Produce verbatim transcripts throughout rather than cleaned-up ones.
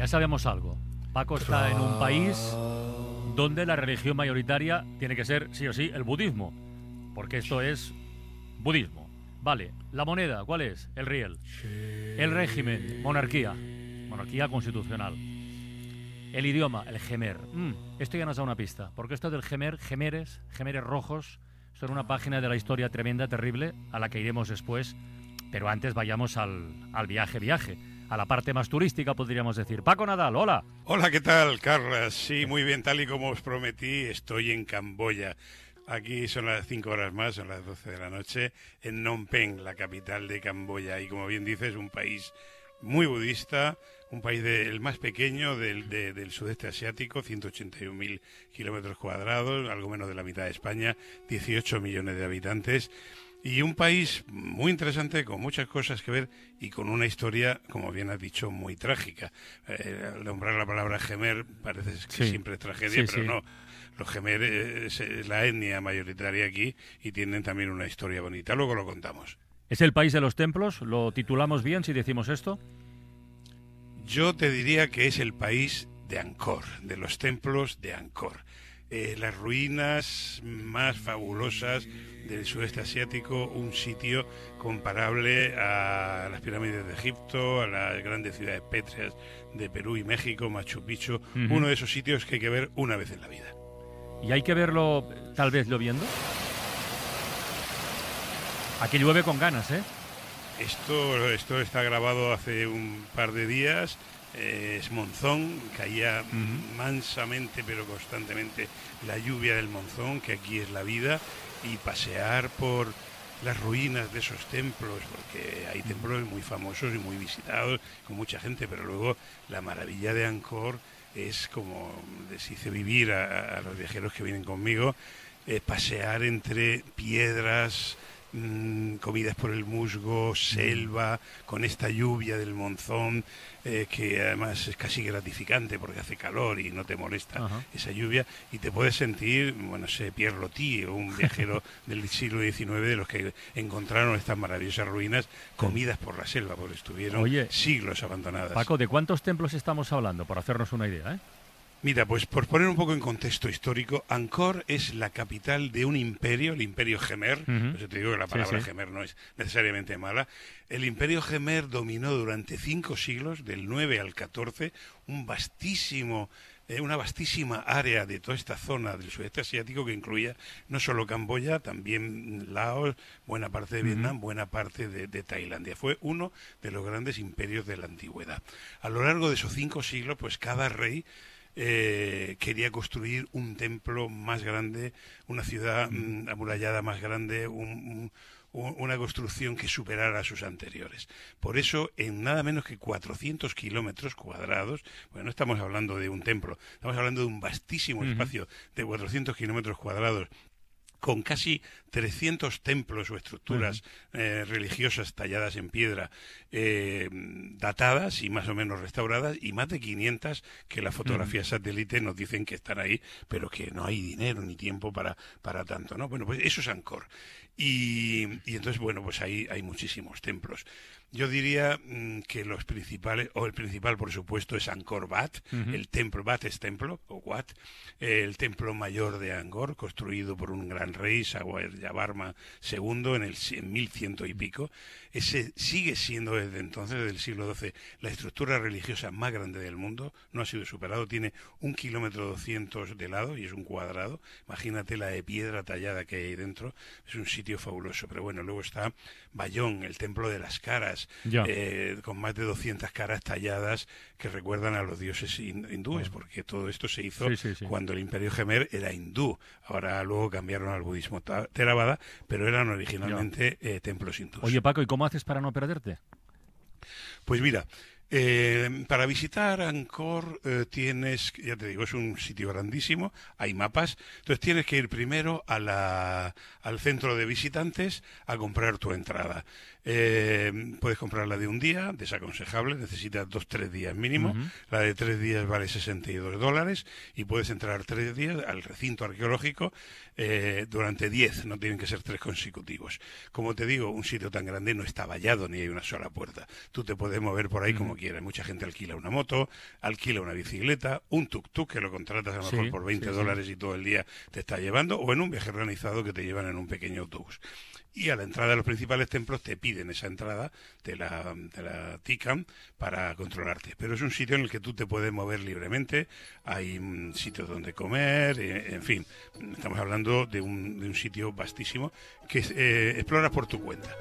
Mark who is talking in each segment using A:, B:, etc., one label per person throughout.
A: Ya sabemos algo. Paco está en un país donde la religión mayoritaria tiene que ser, sí o sí, el budismo. Porque esto es budismo. Vale, la moneda, ¿cuál es? El riel. El régimen, monarquía. Monarquía constitucional. El idioma, el jemer. Mm, esto ya nos da una pista. Porque esto del jemer, jemeres, jemeres rojos, son una página de la historia tremenda, terrible, a la que iremos después. Pero antes vayamos al, al viaje, viaje. A la parte más turística, podríamos decir. Paco Nadal, hola.
B: Hola, ¿qué tal, Carlas? Sí, muy bien, tal y como os prometí, estoy en Camboya. Aquí son las cinco horas más, son las doce de la noche, en Phnom Penh, la capital de Camboya. Y como bien dices, un país muy budista, un país de, el más pequeño del, de, del sudeste asiático, ciento ochenta y un mil kilómetros cuadrados, algo menos de la mitad de España, dieciocho millones de habitantes. Y un país muy interesante, con muchas cosas que ver y con una historia, como bien has dicho, muy trágica. Eh, al nombrar la palabra jemer parece que
A: sí.
B: siempre es tragedia,
A: sí,
B: pero
A: sí.
B: no. Los jemer es, es la etnia mayoritaria aquí y tienen también una historia bonita. Luego lo contamos.
A: ¿Es el país de los templos? ¿Lo titulamos bien si decimos esto?
B: Yo te diría que es el país de Angkor, de los templos de Angkor. Eh, las ruinas más fabulosas del sudeste asiático, un sitio comparable a las pirámides de Egipto, a las grandes ciudades pétreas de Perú y México, Machu Picchu, uh-huh. Uno de esos sitios que hay que ver una vez en la vida.
A: ¿Y hay que verlo, tal vez, lloviendo? Aquí llueve con ganas, ¿eh?
B: Esto, esto está grabado hace un par de días. Eh, es monzón, caía uh-huh. mansamente pero constantemente la lluvia del monzón, que aquí es la vida, y pasear por las ruinas de esos templos, porque hay templos muy famosos y muy visitados, con mucha gente, pero luego la maravilla de Angkor es, como les hice vivir a, a los viajeros que vienen conmigo, eh, pasear entre piedras, comidas por el musgo, selva, con esta lluvia del monzón, eh, que además es casi gratificante porque hace calor y no te molesta uh-huh. esa lluvia, y te puedes sentir, bueno, sé, Pierre Loti, un viajero del siglo diecinueve de los que encontraron estas maravillosas ruinas comidas por la selva, porque estuvieron Oye, siglos abandonadas.
A: Paco, ¿de cuántos templos estamos hablando? Por hacernos una idea, ¿eh?
B: Mira, pues por poner un poco en contexto histórico, Angkor es la capital de un imperio, el imperio Jemer. Uh-huh. Por eso te digo que la palabra sí, sí. Jemer no es necesariamente mala. El imperio Jemer dominó durante cinco siglos, del nueve al catorce, un vastísimo, eh, una vastísima área de toda esta zona del sudeste asiático que incluía no solo Camboya, también Laos, buena parte de Vietnam, uh-huh. buena parte de, de Tailandia. Fue uno de los grandes imperios de la antigüedad. A lo largo de esos cinco siglos, pues cada rey Eh, quería construir un templo más grande, una ciudad mm, amurallada más grande, un, un, una construcción que superara a sus anteriores. Por eso, en nada menos que cuatrocientos kilómetros cuadrados, bueno, no estamos hablando de un templo, estamos hablando de un vastísimo uh-huh. espacio de cuatrocientos kilómetros cuadrados, con casi trescientos templos o estructuras uh-huh. eh, religiosas talladas en piedra, eh, datadas y más o menos restauradas, y más de quinientas que las fotografías uh-huh. satélite nos dicen que están ahí, pero que no hay dinero ni tiempo para, para tanto, ¿no? Bueno, pues eso es Angkor. Y, y entonces, bueno, pues ahí hay muchísimos templos. Yo diría mmm, que los principales, o el principal, por supuesto, es Angkor Wat, uh-huh. el templo, Wat es templo, o Wat, eh, el templo mayor de Angkor, construido por un gran rey, Sawyer Yavarma segundo, en el en mil ciento y pico. Ese sigue siendo desde entonces, desde el siglo doce, la estructura religiosa más grande del mundo, no ha sido superado, tiene un kilómetro doscientos de lado y es un cuadrado. Imagínate la de piedra tallada que hay ahí dentro, es un sitio fabuloso. Pero bueno, luego está Bayón, el templo de las caras, eh, con más de doscientas caras talladas que recuerdan a los dioses hindúes, porque todo esto se hizo sí, sí, sí. cuando el imperio Jemer era hindú. Ahora luego cambiaron al budismo Theravada, pero eran originalmente eh, templos hindúes.
A: Oye, Paco, ¿y cómo haces para no perderte?
B: Pues mira, eh, para visitar Angkor eh, tienes, ya te digo, es un sitio grandísimo, hay mapas, entonces tienes que ir primero a la, al centro de visitantes a comprar tu entrada. Eh, puedes comprarla de un día, desaconsejable, necesitas dos, tres días mínimo. Uh-huh. La de tres días vale sesenta y dos dólares y puedes entrar tres días al recinto arqueológico eh, durante diez, no tienen que ser tres consecutivos. Como te digo, un sitio tan grande no está vallado ni hay una sola puerta. Tú te puedes mover por ahí uh-huh. como quieras. quiera. Mucha gente alquila una moto, alquila una bicicleta, un tuk-tuk que lo contratas a lo mejor
A: sí,
B: por veinte
A: sí,
B: dólares
A: sí.
B: y todo el día te está llevando, o en un viaje organizado que te llevan en un pequeño autobús. Y a la entrada de los principales templos te piden esa entrada, te la, te la tican para controlarte. Pero es un sitio en el que tú te puedes mover libremente, hay mm, sitios donde comer, eh, en fin, estamos hablando de un, de un sitio vastísimo que eh, exploras por tu cuenta.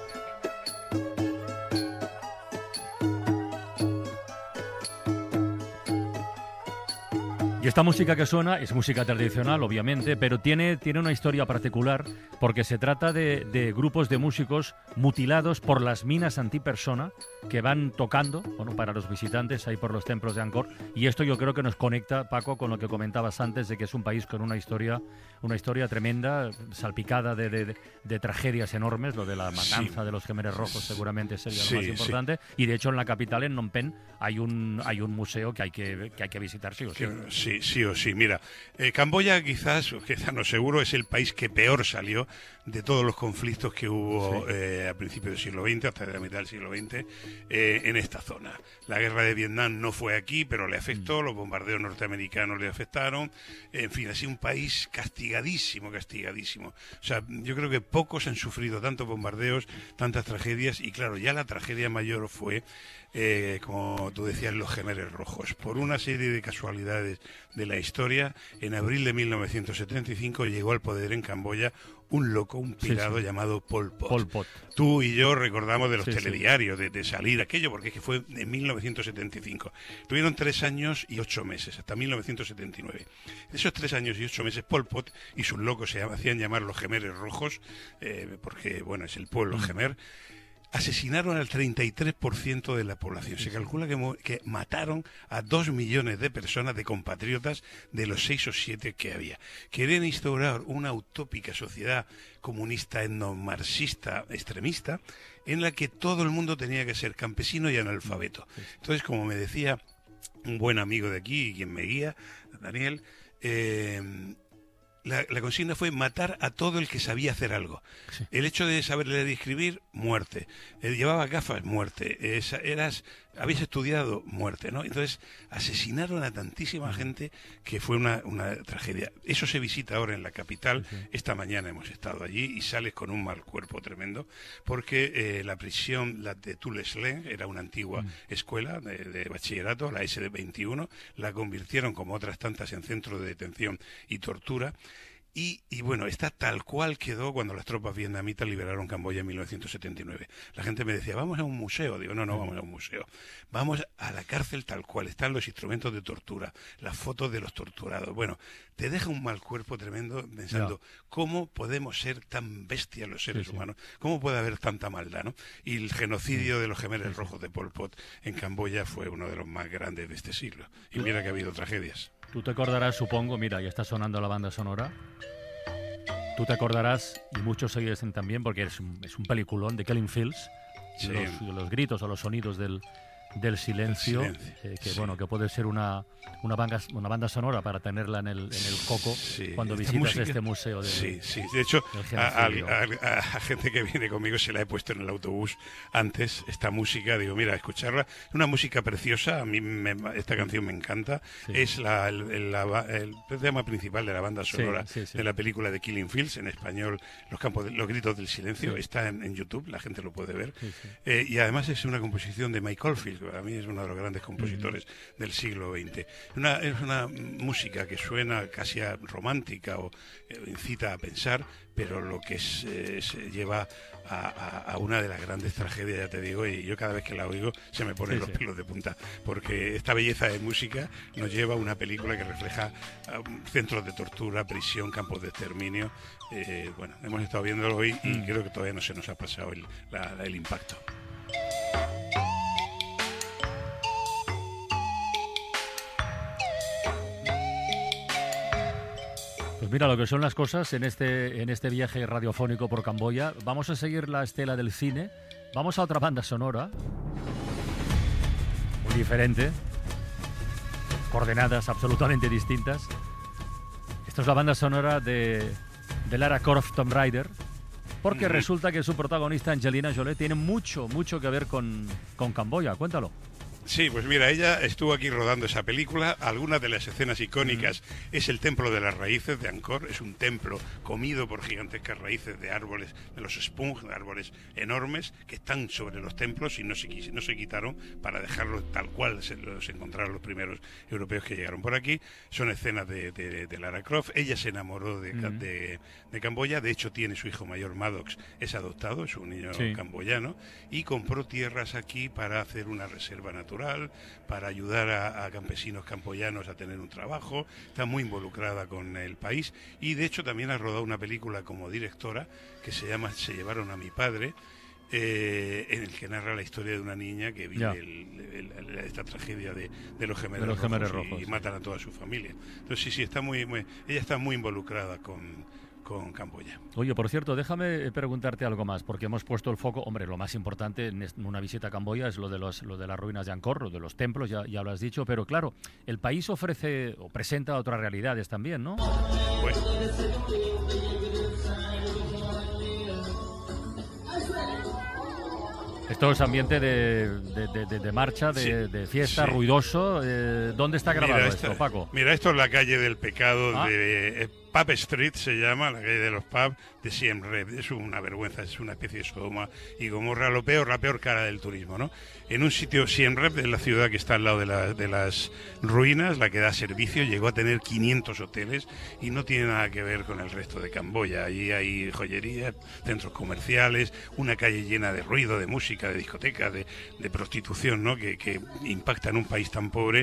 A: Y esta música que suena es música tradicional, obviamente, pero tiene, tiene una historia particular porque se trata de, de grupos de músicos mutilados por las minas antipersona que van tocando, bueno, para los visitantes ahí por los templos de Angkor. Y esto yo creo que nos conecta, Paco, con lo que comentabas antes de que es un país con una historia, una historia tremenda, salpicada de, de, de, de tragedias enormes. Lo de la matanza
B: Sí.
A: de los Khmeres Rojos seguramente sería
B: Sí,
A: lo más importante.
B: sí.
A: Y de hecho en la capital, en Phnom Penh, hay un, hay un museo que hay que, que hay que visitar sí o sí.
B: Sí. Sí, sí o sí. Mira, eh, Camboya quizás, o quizás no seguro, es el país que peor salió de todos los conflictos que hubo
A: Sí.
B: eh, a principios del siglo veinte, hasta la mitad del siglo veinte, eh, en esta zona. La guerra de Vietnam no fue aquí, pero le afectó, mm. los bombardeos norteamericanos le afectaron. En fin, ha sido un país castigadísimo, castigadísimo. O sea, yo creo que pocos han sufrido tantos bombardeos, tantas tragedias, y claro, ya la tragedia mayor fue... Eh, como tú decías, los Khmeres Rojos. Por una serie de casualidades de la historia, en abril de mil novecientos setenta y cinco llegó al poder en Camboya un loco, un pirado sí, sí. llamado Pol Pot.
A: Pol Pot.
B: Tú y yo recordamos de los
A: sí,
B: telediarios,
A: sí.
B: De, de salir aquello, porque es que fue en mil novecientos setenta y cinco. Tuvieron tres años y ocho meses, hasta mil novecientos setenta y nueve. Esos tres años y ocho meses, Pol Pot y sus locos se hacían llamar los Khmeres Rojos, eh, porque, bueno, es el pueblo mm. Khmer. Asesinaron al treinta y tres por ciento de la población. Se calcula que, que mataron a dos millones de personas, de compatriotas, de los seis o siete que había. Querían instaurar una utópica sociedad comunista, etnomarxista, extremista, en la que todo el mundo tenía que ser campesino y analfabeto. Entonces, como me decía un buen amigo de aquí, quien me guía, Daniel, eh, La, la consigna fue matar a todo el que sabía hacer algo. Sí. El hecho de saber leer y escribir, muerte. Eh, llevaba gafas, muerte. Eh, eras, habéis estudiado, muerte, ¿no? Entonces, asesinaron a tantísima gente que fue una, una tragedia. Eso se visita ahora en la capital. Sí. Esta mañana hemos estado allí y sales con un mal cuerpo tremendo porque eh, la prisión la de Tuleslen era una antigua mm. escuela de, de bachillerato, la ese de veintiuno, la convirtieron como otras tantas en centro de detención y tortura. Y, y bueno, está tal cual quedó cuando las tropas vietnamitas liberaron Camboya en mil novecientos setenta y nueve. La gente me decía, vamos a un museo. Digo, no, no vamos a un museo. Vamos a la cárcel tal cual. Están los instrumentos de tortura, las fotos de los torturados. Bueno, te deja un mal cuerpo tremendo pensando, yeah. ¿cómo podemos ser tan bestias los seres sí, humanos? Sí. ¿Cómo puede haber tanta maldad, no? Y el genocidio sí. de los Khmeres Rojos de Pol Pot en Camboya fue uno de los más grandes de este siglo. Y mira que ha habido tragedias.
A: Tú te acordarás, supongo, mira, ya está sonando la banda sonora. Tú te acordarás, y muchos se dicen también, porque es un, es un peliculón de Killing Fields, sí. los, los gritos o los sonidos del, del silencio, el silencio. Eh, que sí. bueno, que puede ser una, una, banda, una banda sonora para tenerla en el, en el coco sí. cuando Esta visitas música, este museo. De,
B: sí, sí. De hecho, a, a, a, a gente que viene conmigo se la he puesto en el autobús antes, esta música, digo, mira, escucharla, es una música preciosa, a mí me, esta canción me encanta, sí. es la, el, el, la, el tema principal de la banda sonora sí, sí, sí. de la película de Killing Fields, en español, Los campos de, los gritos del silencio, sí. está en, en YouTube, la gente lo puede ver, sí, sí. Eh, y además es una composición de Mike Oldfield, que para mí es uno de los grandes compositores mm. del siglo veinte. Una, es una música que suena casi a romántica o eh, incita a pensar, pero lo que es, eh, se lleva a, a, a una de las grandes tragedias, ya te digo, y yo cada vez que la oigo se me ponen sí, los sí. pelos de punta, porque esta belleza de música nos lleva a una película que refleja um, centros de tortura, prisión, campos de exterminio. Eh, bueno, hemos estado viéndolo hoy y mm. creo que todavía no se nos ha pasado el, la, el impacto.
A: Pues mira lo que son las cosas en este, en este viaje radiofónico por Camboya. Vamos a seguir la estela del cine. Vamos a otra banda sonora. Muy diferente. Coordenadas absolutamente distintas. Esta es la banda sonora de, de Lara Croft Tomb Raider. Porque mm-hmm. resulta que su protagonista, Angelina Jolie, tiene mucho, mucho que ver con, con Camboya. Cuéntalo.
B: Sí, pues mira, ella estuvo aquí rodando esa película. Algunas de las escenas icónicas mm. es el Templo de las Raíces de Angkor. Es un templo comido por gigantescas raíces de árboles, de los spung, de árboles enormes que están sobre los templos y no se, no se quitaron para dejarlos tal cual se los encontraron los primeros europeos que llegaron por aquí. Son escenas de, de, de Lara Croft. Ella se enamoró de, mm. de, de Camboya. De hecho, tiene su hijo mayor, Maddox, es adoptado, es un niño sí. camboyano, y compró tierras aquí para hacer una reserva natural, para ayudar a, a campesinos camboyanos a tener un trabajo. Está muy involucrada con el país y de hecho también ha rodado una película como directora que se llama Se llevaron a mi padre, eh, en el que narra la historia de una niña que vive el, el, el, esta tragedia de, de los gemelos, de los gemelos rojos, rojos y, y matan a toda su familia. Entonces sí, sí, está muy, muy ella está muy involucrada con con Camboya.
A: Oye, por cierto, déjame preguntarte algo más, porque hemos puesto el foco, hombre, lo más importante en una visita a Camboya es lo de los lo de las ruinas de Angkor, lo de los templos, ya, ya lo has dicho, pero claro, el país ofrece o presenta otras realidades también, ¿no?
B: Bueno.
A: Esto es ambiente de, de, de, de marcha, de, sí, de fiesta, sí. ruidoso. Eh, ¿Dónde está grabado
B: mira
A: esto,
B: esta,
A: Paco?
B: Mira, esto es la calle del pecado
A: ah.
B: de... Eh, Pub Street se llama, la calle de los pubs de Siem Reap. Es una vergüenza, es una especie de Sodoma y Gomorra, lo peor, la peor cara del turismo, ¿no? En un sitio, Siem Reap, es la ciudad que está al lado de, la, de las ruinas, la que da servicio, llegó a tener quinientos hoteles y no tiene nada que ver con el resto de Camboya. Allí hay joyerías, centros comerciales, una calle llena de ruido, de música, de discotecas, de, de prostitución, ¿no? Que, que impacta en un país tan pobre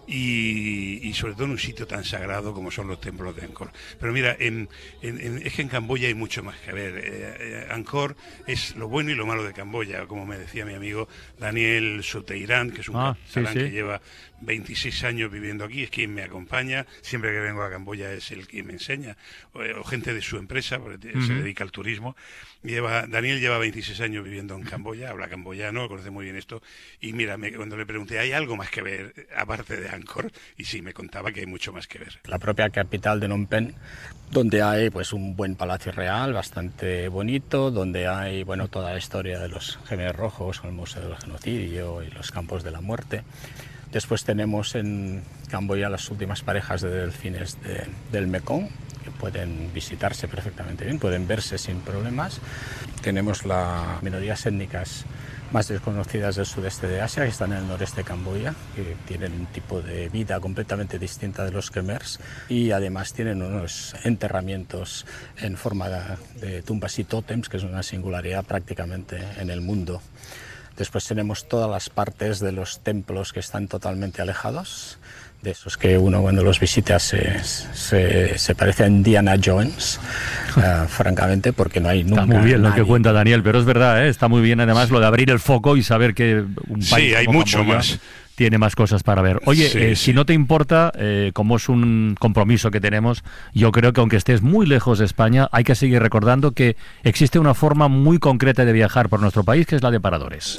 B: y, y sobre todo en un sitio tan sagrado como son los templos de Angkor. Pero mira, en, en, en, es que en Camboya hay mucho más que ver. Eh, eh, Angkor es lo bueno y lo malo de Camboya, como me decía mi amigo Daniel Soteirán, que es un
A: ah,
B: catalán
A: sí, sí.
B: que lleva veintiséis años viviendo aquí, es quien me acompaña, siempre que vengo a Camboya es el que me enseña, o, o gente de su empresa, porque uh-huh. se dedica al turismo. Lleva, Daniel lleva veintiséis años viviendo en Camboya, habla camboyano, conoce muy bien esto, y mira, me, cuando le pregunté, ¿hay algo más que ver aparte de Angkor? Y sí, me contaba que hay mucho más que ver.
C: La propia capital de Phnom Penh, donde hay pues un buen palacio real, bastante bonito, donde hay bueno toda la historia de los gemelos rojos, el Museo del Genocidio y los campos de la muerte. Después tenemos en Camboya las últimas parejas de delfines de, del Mekong, que pueden visitarse perfectamente bien, pueden verse sin problemas. Tenemos las minorías étnicas más desconocidas del sudeste de Asia, que están en el noreste de Camboya, que tienen un tipo de vida completamente distinta de los khmers y además tienen unos enterramientos en forma de, de tumbas y tótems, que es una singularidad prácticamente en el mundo. Después tenemos todas las partes de los templos que están totalmente alejados, de esos que uno cuando los visita se, se, se parece a Indiana Jones, uh, francamente, porque no hay nunca
A: Está muy bien
C: nadie.
A: Lo que cuenta Daniel, pero es verdad, ¿eh? Está muy bien además lo de abrir el foco y saber que un país
B: sí, hay
A: como
B: mucho
A: Camboya
B: más.
A: Tiene más cosas para ver. Oye,
B: sí,
A: eh,
B: sí.
A: si no te importa, eh, como es un compromiso que tenemos, yo creo que aunque estés muy lejos de España, hay que seguir recordando que existe una forma muy concreta de viajar por nuestro país, que es la de paradores.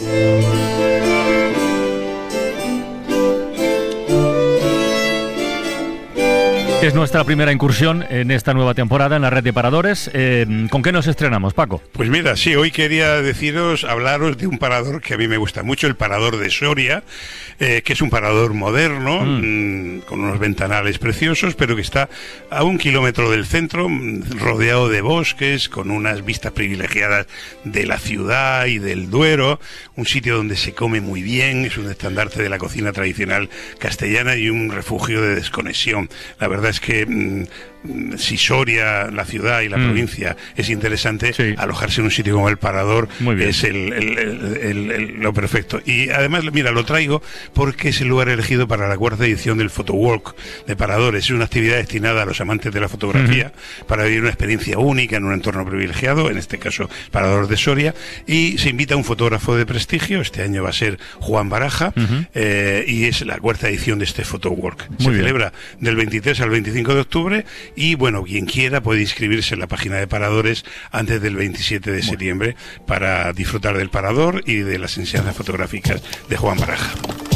A: Es nuestra primera incursión en esta nueva temporada en la red de paradores. Eh, ¿Con qué nos estrenamos, Paco?
B: Pues mira, sí, hoy quería deciros, hablaros de un parador que a mí me gusta mucho, el parador de Soria, eh, que es un parador moderno, mm. Mmm, con unos ventanales preciosos, pero que está a un kilómetro del centro, rodeado de bosques, con unas vistas privilegiadas de la ciudad y del Duero, un sitio donde se come muy bien, es un estandarte de la cocina tradicional castellana y un refugio de desconexión. La verdad es que mmm, si Soria, la ciudad y la mm. provincia es interesante, sí. alojarse en un sitio como el Parador es el, el, el, el, el, lo perfecto. Y además, mira, lo traigo porque es el lugar elegido para la cuarta edición del Photowalk de Paradores. Es una actividad destinada a los amantes de la fotografía mm. para vivir una experiencia única en un entorno privilegiado, en este caso Parador de Soria, y se invita a un fotógrafo de prestigio. Este año va a ser Juan Baraja, uh-huh. eh, y es la cuarta edición de este Photowalk. Se bien. celebra del veintitrés al veinticinco de octubre y bueno, quien quiera puede inscribirse en la página de Paradores antes del veintisiete de septiembre para disfrutar del Parador y de las enseñanzas fotográficas de Juan Baraja.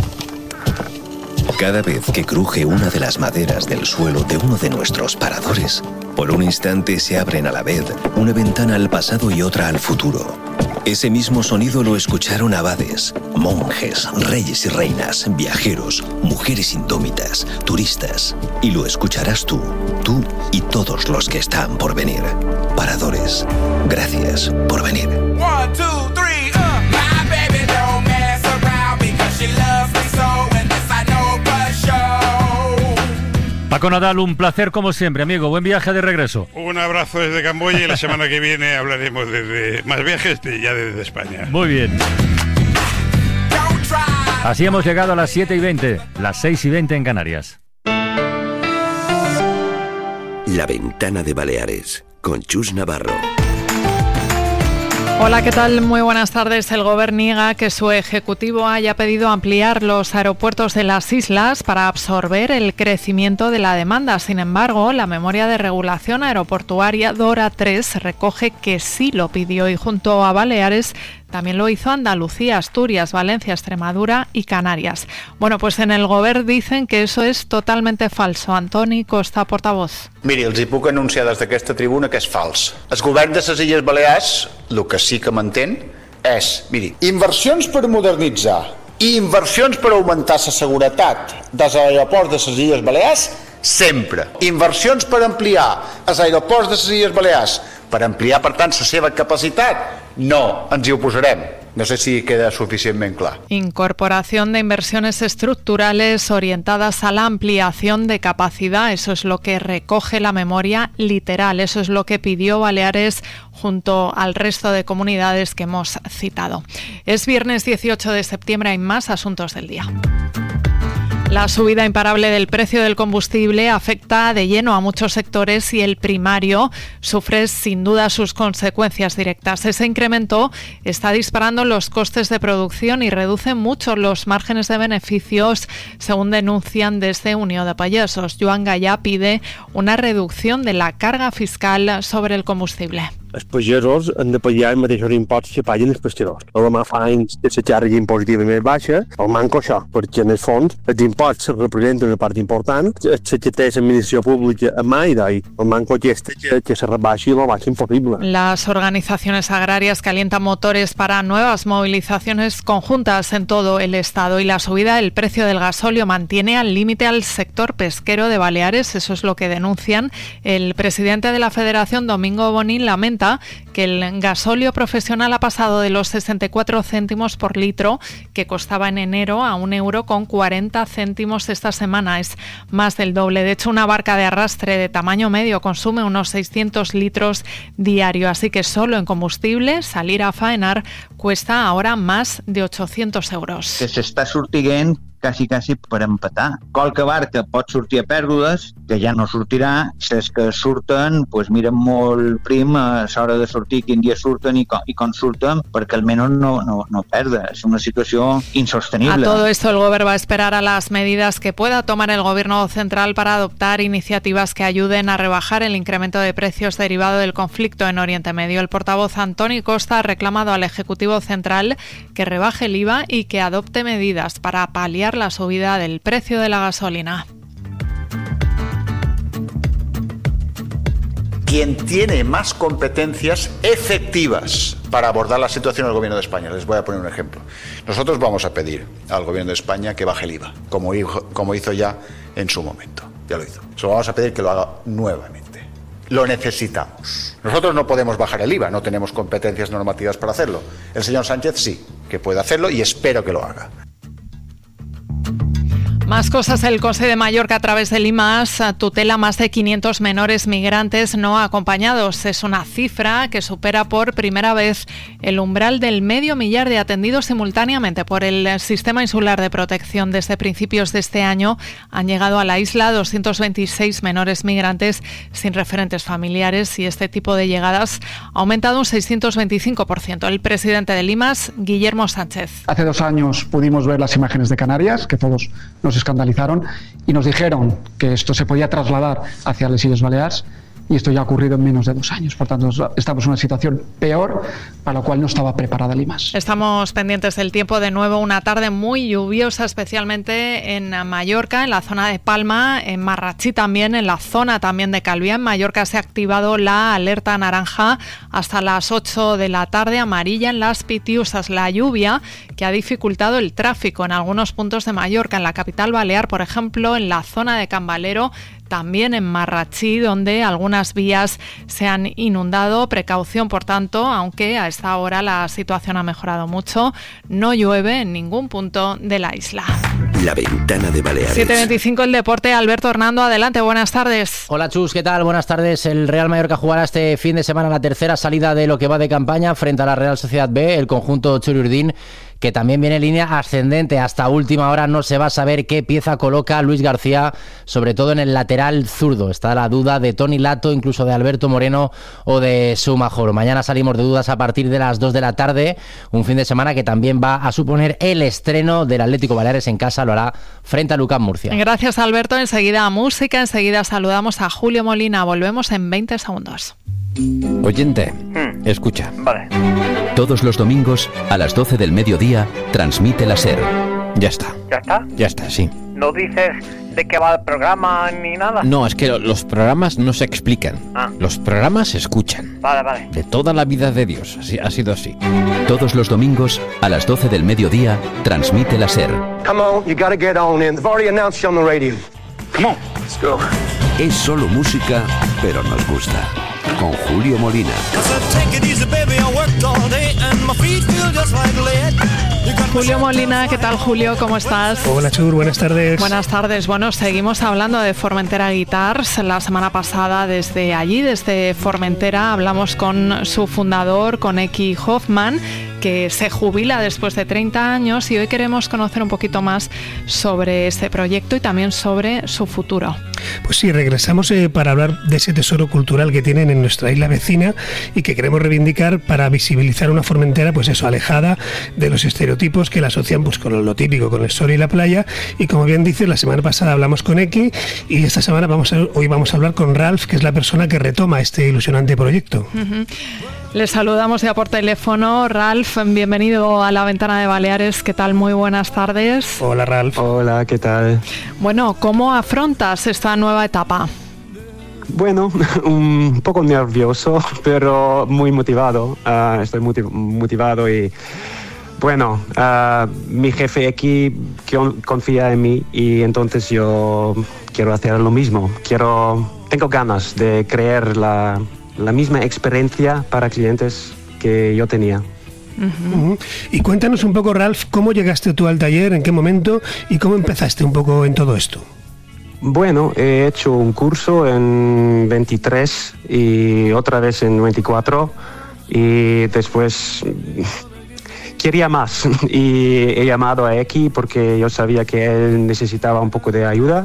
D: Cada vez que cruje una de las maderas del suelo de uno de nuestros paradores, por un instante se abren a la vez una ventana al pasado y otra al futuro. Ese mismo sonido lo escucharon abades, monjes, reyes y reinas, viajeros, mujeres indómitas, turistas. Y lo escucharás tú, tú y todos los que están por venir. Paradores, gracias por venir. One, two, three, uh. My baby don't mess around because she loves me so, and this I know for sure.
A: Paco Nadal, un placer como siempre, amigo. Buen viaje de regreso.
B: Un abrazo desde Camboya y la semana que viene hablaremos desde más viajes ya desde España.
A: Muy bien. Así hemos llegado a las siete y veinte, las seis y veinte en Canarias.
E: La Ventana de Baleares, con Chus Navarro.
F: Hola, ¿qué tal? Muy buenas tardes. El Gobierno niega que su ejecutivo haya pedido ampliar los aeropuertos de las islas para absorber el crecimiento de la demanda. Sin embargo, la memoria de regulación aeroportuaria DORA tres recoge que sí lo pidió y junto a Baleares también lo hizo Andalucía, Asturias, Valencia, Extremadura y Canarias. Bueno, pues en el Govern dicen que eso es totalmente falso. Antoni Costa, portavoz.
G: Miri, els hi puc anunciar des d'aquesta tribuna que és fals. El govern de les Illes Balears, el que sí que mantén és, miri, inversions per modernitzar i inversions per augmentar la seguretat dels aeroports de les Illes Balears, sempre. Inversions per ampliar els aeroports de les Illes Balears, per ampliar, per tant, la seva capacitat, no, ens hi oposarem. No sé si queda suficientemente claro.
F: Incorporación de inversiones estructurales orientadas a la ampliación de capacidad. Eso es lo que recoge la memoria literal. Eso es lo que pidió Baleares junto al resto de comunidades que hemos citado. Es viernes dieciocho de septiembre. Hay más asuntos del día. La subida imparable del precio del combustible afecta de lleno a muchos sectores y el primario sufre sin duda sus consecuencias directas. Ese incremento está disparando los costes de producción y reduce mucho los márgenes de beneficios, según denuncian desde Unió de Pagesos. Joan Gallà pide una reducción de la carga fiscal sobre el combustible.
H: Els pagesos han de pagar els mateixos impostos que paguen els pescadors. Además, fa anys que la càrrega impositiva més baixa, el manco això, perquè en el fons els impostos representen una part important, el que té l'administració pública a mà i d'ahí. El manco aquest que, que se rebaixi lo màxim possible.
F: Las organizaciones agrarias calientan motores para nuevas movilizaciones conjuntas en todo el estado y la subida del precio del gasóleo mantiene al límite al sector pesquero de Baleares. Eso es lo que denuncian. El presidente de la Federación, Domingo Bonín, lamenta que el gasóleo profesional ha pasado de los sesenta y cuatro céntimos por litro que costaba en enero a un euro con cuarenta céntimos esta semana. Es más del doble. De hecho, una barca de arrastre de tamaño medio consume unos seiscientos litros diario. Así que solo en combustible salir a faenar cuesta ahora más de ochocientos euros.
I: Que s'està sortint quasi, quasi per empatar. Qualque barca pot sortir a pèrdues, que ja no sortirà. Les que surten, pues miren molt prim a l'hora de sortir, quin dia surten i com, i com surten, perquè almenys no, no, no perda. Es una situació insostenible.
F: A todo esto el Gobierno va a esperar a las medidas que pueda tomar el Gobierno central para adoptar iniciativas que ayuden a rebajar el incremento de precios derivado del conflicto en Oriente Medio. El portavoz Antoni Costa ha reclamado al Ejecutivo Central que rebaje el I V A y que adopte medidas para paliar la subida del precio de la gasolina.
G: Quien tiene más competencias efectivas para abordar la situación es el Gobierno de España. Les voy a poner un ejemplo. Nosotros vamos a pedir al Gobierno de España que baje el I V A, como hizo, como hizo ya en su momento. Ya lo hizo. Solo vamos a pedir que lo haga nuevamente. Lo necesitamos. Nosotros no podemos bajar el I V A, no tenemos competencias normativas para hacerlo. El señor Sánchez sí, que puede hacerlo y espero que lo haga.
F: Más cosas. El Consejo de Mallorca, a través del I M A S, tutela más de quinientos menores migrantes no acompañados. Es una cifra que supera por primera vez el umbral del medio millar de atendidos simultáneamente por el Sistema Insular de Protección. Desde principios de este año han llegado a la isla doscientos veintiséis menores migrantes sin referentes familiares y este tipo de llegadas ha aumentado un seiscientos veinticinco por ciento. El presidente del I M A S, Guillermo Sánchez.
J: Hace dos años pudimos ver las imágenes de Canarias, que todos nos escandalizaron y nos dijeron que esto se podía trasladar hacia las Illes Balears, y esto ya ha ocurrido en menos de dos años. Por tanto, estamos en una situación peor para la cual no estaba preparada Limas.
F: Estamos pendientes del tiempo. De nuevo, una tarde muy lluviosa, especialmente en Mallorca, en la zona de Palma, en Marratxí también, en la zona también de Calviá. En Mallorca se ha activado la alerta naranja hasta las ocho de la tarde, amarilla en las Pitiusas. La lluvia que ha dificultado el tráfico en algunos puntos de Mallorca, en la capital balear, por ejemplo, en la zona de Can Valero, también en Marratxí, donde algunas vías se han inundado. Precaución, por tanto, aunque a esta hora la situación ha mejorado mucho. No llueve en ningún punto de la isla.
E: La Ventana de Baleares.
F: siete veinticinco el deporte. Alberto Hernando, adelante, buenas tardes.
K: Hola Chus, ¿qué tal? Buenas tardes. El Real Mallorca jugará este fin de semana la tercera salida de lo que va de campaña frente a la Real Sociedad B, el conjunto Txuri-Urdin, que también viene en línea ascendente. Hasta última hora no se va a saber qué pieza coloca Luis García, sobre todo en el lateral zurdo. Está la duda de Toni Lato, incluso de Alberto Moreno o de Sumajoro. Mañana salimos de dudas a partir de las dos de la tarde, un fin de semana que también va a suponer el estreno del Atlético Baleares en casa, lo hará frente a Lucán Murcia.
F: Gracias, Alberto. Enseguida música, enseguida saludamos a Julio Molina. Volvemos en veinte segundos.
L: Oyente, hmm. escucha.
M: Vale.
L: Todos los domingos a las doce del mediodía transmite la SER. Ya está.
M: ¿Ya está?
L: Ya está, sí.
M: ¿No dices de qué va el programa ni nada?
L: No, es que los programas no se explican.
M: Ah.
L: Los programas se escuchan.
M: Vale, vale.
L: De toda la vida de Dios, así, ha sido así. Todos los domingos a las doce del mediodía transmite la SER.
N: Come on, you gotta get on in. They've already announced you on the radio. Come on, let's go.
E: Es solo música, pero nos gusta. Con Julio Molina.
F: Julio Molina, ¿qué tal, Julio? ¿Cómo estás?
O: Hola, Chur, buenas tardes.
F: Buenas tardes. Bueno, seguimos hablando de Formentera Guitars. La semana pasada, desde allí, desde Formentera, hablamos con su fundador, con Eki Hoffman, que se jubila después de treinta años, y hoy queremos conocer un poquito más sobre este proyecto y también sobre su futuro.
O: Pues sí, regresamos eh, para hablar de ese tesoro cultural que tienen en nuestra isla vecina y que queremos reivindicar para visibilizar una Formentera, pues eso, alejada de los estereotipos que la asocian pues con lo típico, con el sol y la playa. Y como bien dices, la semana pasada hablamos con Eki y esta semana vamos a, hoy vamos a hablar con Ralph, que es la persona que retoma este ilusionante proyecto.
F: Uh-huh. Les saludamos ya por teléfono. Ralph, bienvenido a La Ventana de Baleares. ¿Qué tal? Muy buenas tardes.
O: Hola, Ralph.
P: Hola, ¿qué tal?
F: Bueno, ¿cómo afrontas esta nueva etapa?
P: Bueno, un poco nervioso, pero muy motivado. Uh, estoy muy motivado y, bueno, uh, mi jefe aquí confía en mí y entonces yo quiero hacer lo mismo. Quiero, tengo ganas de crear la... la misma experiencia para clientes que yo tenía.
O: Uh-huh. Uh-huh. Y cuéntanos un poco, Ralph, ¿cómo llegaste tú al taller, en qué momento y cómo empezaste un poco en todo esto?
P: Bueno, he hecho un curso en veintitrés y otra vez en veinticuatro y después quería más y he llamado a Eki porque yo sabía que él necesitaba un poco de ayuda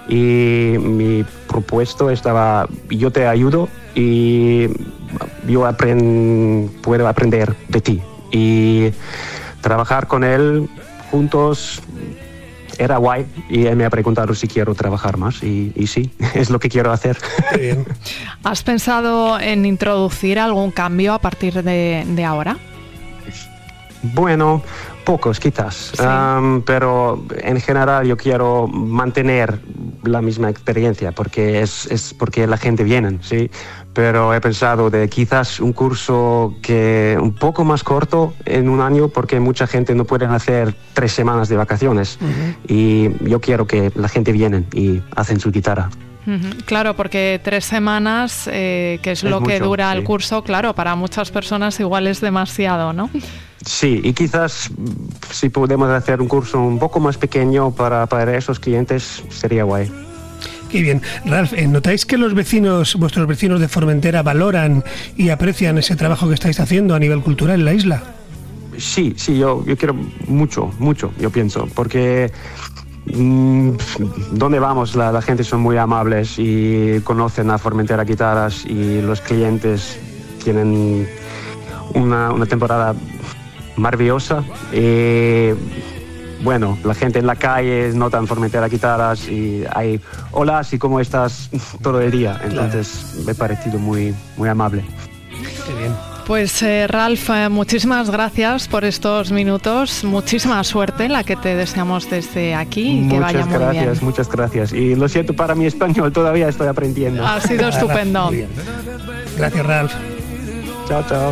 P: y mi propuesto estaba, yo te ayudo y yo aprend, puedo aprender de ti. Y trabajar con él juntos era guay y él me ha preguntado si quiero trabajar más y, y sí, es lo que quiero hacer.
O: Bien.
F: ¿Has pensado en introducir algún cambio a partir de, de ahora?
P: Bueno, pocos quizás, sí. um, pero en general yo quiero mantener la misma experiencia porque es, es porque la gente viene, ¿sí? Pero he pensado de quizás un curso que un poco más corto en un año porque mucha gente no puede hacer tres semanas de vacaciones. Uh-huh. Y yo quiero que la gente viene y hacen su guitarra.
F: Uh-huh. Claro, porque tres semanas, eh, que es, es lo mucho, que dura sí. el curso, claro, para muchas personas igual es demasiado, ¿no?
P: Sí, y quizás si podemos hacer un curso un poco más pequeño para, para esos clientes sería guay.
O: Qué bien. Ralph, ¿notáis que los vecinos, vuestros vecinos de Formentera valoran y aprecian ese trabajo que estáis haciendo a nivel cultural en la isla?
P: Sí, sí, yo, yo quiero mucho, mucho, yo pienso, porque mmm, donde vamos la, la gente son muy amables y conocen a Formentera Guitarras y los clientes tienen una, una temporada maravillosa y bueno, la gente en la calle notan Formentera guitarras y hay holas y cómo estás todo el día. Entonces claro. me ha parecido muy, muy amable.
O: Qué bien.
F: Pues eh, Ralph, eh, muchísimas gracias por estos minutos, muchísima suerte la que te deseamos desde aquí y
P: muchas
F: que vaya muy
P: gracias,
F: bien.
P: Muchas gracias, y lo siento para mi español, todavía estoy aprendiendo.
F: Ha sido estupendo.
O: Gracias, Ralph.
P: Chao, chao.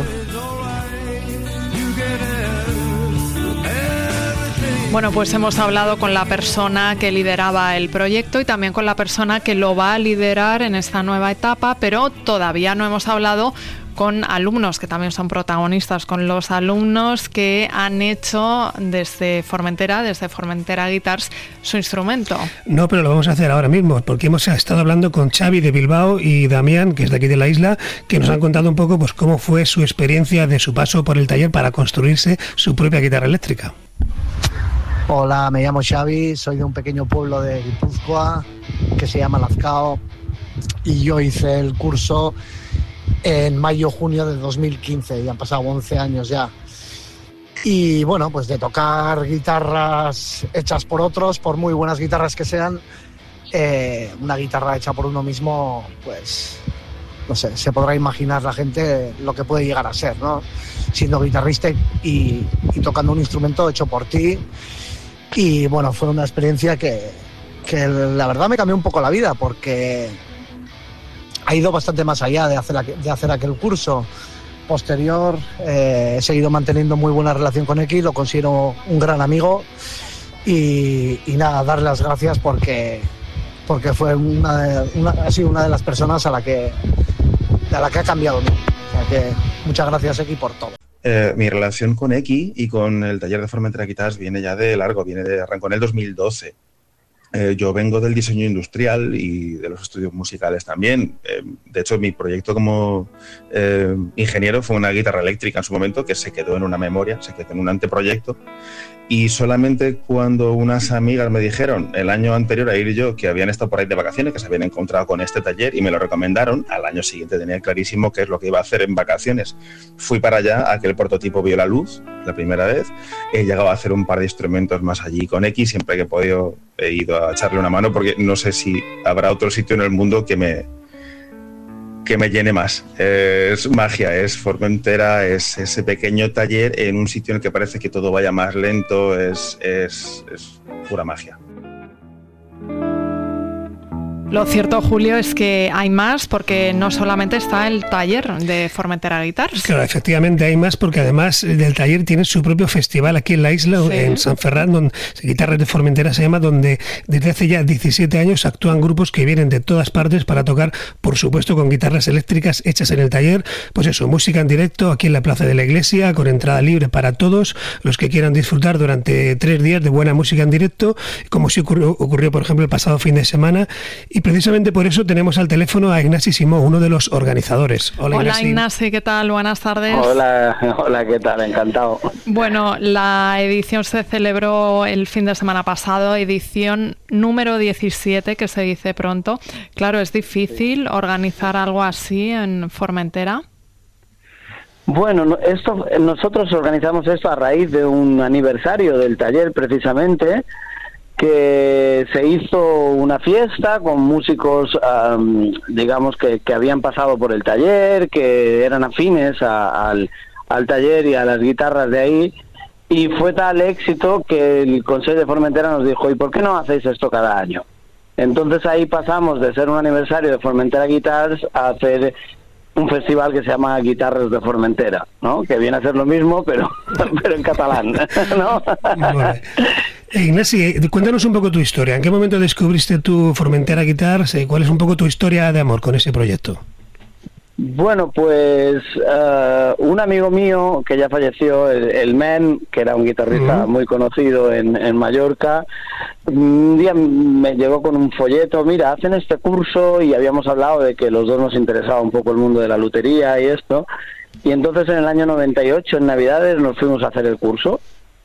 F: Bueno, pues hemos hablado con la persona que lideraba el proyecto y también con la persona que lo va a liderar en esta nueva etapa, pero todavía no hemos hablado con alumnos que también son protagonistas, con los alumnos que han hecho desde Formentera, desde Formentera Guitars, su instrumento.
O: No, pero lo vamos a hacer ahora mismo, porque hemos estado hablando con Xavi de Bilbao y Damián, que es de aquí de la isla, que nos han contado un poco pues cómo fue su experiencia de su paso por el taller para construirse su propia guitarra eléctrica.
Q: Hola, me llamo Xavi, soy de un pequeño pueblo de Guipúzcoa que se llama Lazcao y yo hice el curso en mayo-junio de dos mil quince, y han pasado once años ya. Y bueno, pues de tocar guitarras hechas por otros, por muy buenas guitarras que sean, eh, una guitarra hecha por uno mismo, pues no sé, se podrá imaginar la gente lo que puede llegar a ser, ¿no? Siendo guitarrista y, y tocando un instrumento hecho por ti. Y bueno, fue una experiencia que, que la verdad me cambió un poco la vida, porque ha ido bastante más allá de hacer, de hacer aquel curso. Posterior, eh, he seguido manteniendo muy buena relación con X, lo considero un gran amigo y, y nada, darle las gracias porque, porque fue una, de, una, ha sido una de las personas a la que, a la que ha cambiado mí. O sea que muchas gracias X por todo.
R: Eh, mi relación con X y con el taller de Formentera Guitars viene ya de largo, viene de arrancó en el dos mil doce. Eh, yo vengo del diseño industrial y de los estudios musicales también. Eh, de hecho, mi proyecto como eh, ingeniero fue una guitarra eléctrica en su momento que se quedó en una memoria, se quedó en un anteproyecto. Y solamente cuando unas amigas me dijeron el año anterior a ir yo que habían estado por ahí de vacaciones, que se habían encontrado con este taller y me lo recomendaron, al año siguiente tenía clarísimo qué es lo que iba a hacer en vacaciones. Fui para allá, aquel prototipo vio la luz la primera vez, he llegado a hacer un par de instrumentos más allí con X, siempre que he podido he ido a echarle una mano porque no sé si habrá otro sitio en el mundo que me que me llene más. Eh, es magia, es Formentera, es ese pequeño taller en un sitio en el que parece que todo vaya más lento, es, es, es pura magia.
F: Lo cierto, Julio, es que hay más porque no solamente está el taller de Formentera Guitars.
O: Claro, efectivamente hay más porque además del taller tiene su propio festival aquí en la isla, sí. En San Ferran, donde Guitarras de Formentera se llama, donde desde hace ya diecisiete años actúan grupos que vienen de todas partes para tocar, por supuesto, con guitarras eléctricas hechas en el taller. Pues eso, música en directo aquí en la Plaza de la Iglesia, con entrada libre para todos los que quieran disfrutar durante tres días de buena música en directo, como sí ocurrió, ocurrió por ejemplo, el pasado fin de semana. Y precisamente por eso tenemos al teléfono a Ignasi Simó, uno de los organizadores.
F: Hola, Hola Ignasi. Ignasi, ¿qué tal? Buenas tardes.
S: Hola, hola, ¿qué tal? Encantado.
F: Bueno, la edición se celebró el fin de semana pasado, edición número diecisiete, que se dice pronto. Claro, ¿es difícil organizar algo así en Formentera?
S: Bueno, esto, nosotros organizamos esto a raíz de un aniversario del taller, precisamente, que se hizo una fiesta con músicos, um, digamos, que, que habían pasado por el taller, que eran afines a, al, al taller y a las guitarras de ahí, y fue tal éxito que el Consejo de Formentera nos dijo, ¿y por qué no hacéis esto cada año? Entonces ahí pasamos de ser un aniversario de Formentera Guitars a hacer un festival que se llama Guitarras de Formentera, ¿no? Que viene a ser lo mismo, pero, pero en catalán, ¿no?
O: Vale. Ignasi, cuéntanos un poco tu historia. ¿En qué momento descubriste tu Formentera Guitars? ¿Cuál es un poco tu historia de amor con ese proyecto?
S: Bueno, pues uh, un amigo mío que ya falleció, el, el Men, que era un guitarrista uh-huh. muy conocido en, en Mallorca, un día me llegó con un folleto, mira, hacen este curso, y habíamos hablado de que los dos nos interesaba un poco el mundo de la lutería y esto, y entonces en el año noventa y ocho, en Navidades, nos fuimos a hacer el curso,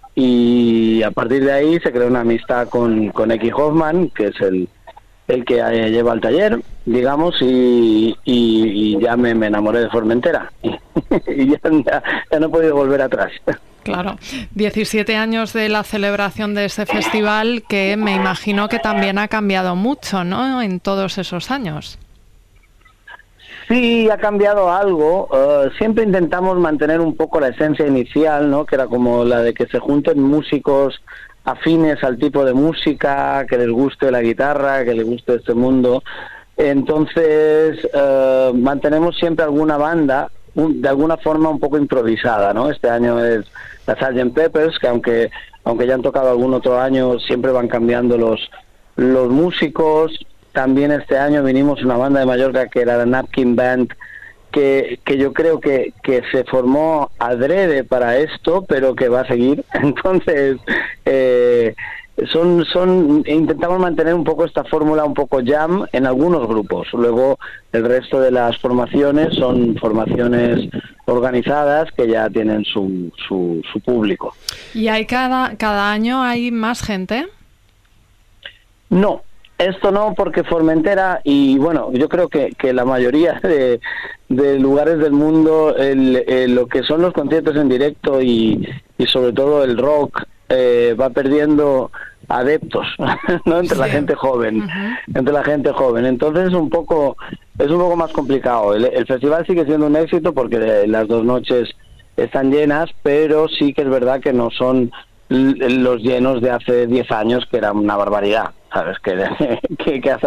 S: y a partir de ahí se creó una amistad con, con X Hoffman, que es el, el que eh, lleva el taller, digamos, y, y, y ya me, me enamoré de Formentera y ya, ya, ya no he podido volver atrás.
F: Claro, diecisiete años de la celebración de ese festival que me imagino que también ha cambiado mucho, ¿no?, en todos esos años.
S: Sí, ha cambiado algo. Uh, siempre intentamos mantener un poco la esencia inicial, ¿no?, que era como la de que se junten músicos afines al tipo de música, que les guste la guitarra, que les guste este mundo. Entonces, uh, mantenemos siempre alguna banda, un, de alguna forma un poco improvisada, ¿no? Este año es la sergeant Pepper's, que aunque aunque ya han tocado algún otro año, siempre van cambiando los los músicos. También este año vinimos una banda de Mallorca que era la Napkin Band, que, que yo creo que, que se formó adrede para esto, pero que va a seguir. Entonces, eh, son son intentamos mantener un poco esta fórmula un poco jam en algunos grupos. Luego el resto de las formaciones son formaciones organizadas que ya tienen su, su, su público.
F: ¿Y hay cada, cada año hay más gente?
S: No. Esto no, porque Formentera, y bueno, yo creo que, que la mayoría de, de lugares del mundo, el, el, lo que son los conciertos en directo y, y sobre todo el rock, eh, va perdiendo adeptos, ¿no?, entre sí. la gente joven, uh-huh. entre la gente joven. Entonces es un poco, es un poco más complicado. El, el festival sigue siendo un éxito porque las dos noches están llenas, pero sí que es verdad que no son los llenos de hace diez años, que era una barbaridad, ¿sabes? Que, que, que hasta